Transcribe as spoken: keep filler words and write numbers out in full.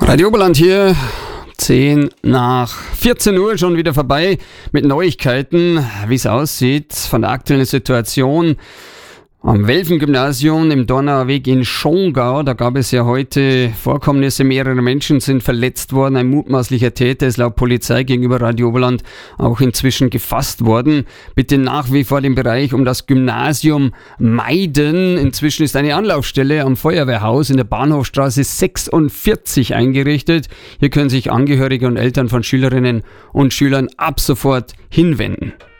Radio Oberland hier, zehn nach vierzehn Uhr, schon wieder vorbei mit Neuigkeiten, wie es aussieht von der aktuellen Situation am Welfen-Gymnasium im Dornauer Weg in Schongau. Da gab es ja heute Vorkommnisse, mehrere Menschen sind verletzt worden. Ein mutmaßlicher Täter ist laut Polizei gegenüber Radio Oberland auch inzwischen gefasst worden. Bitte nach wie vor den Bereich um das Gymnasium meiden. Inzwischen ist eine Anlaufstelle am Feuerwehrhaus in der Bahnhofstraße sechsundvierzig eingerichtet. Hier können sich Angehörige und Eltern von Schülerinnen und Schülern ab sofort hinwenden.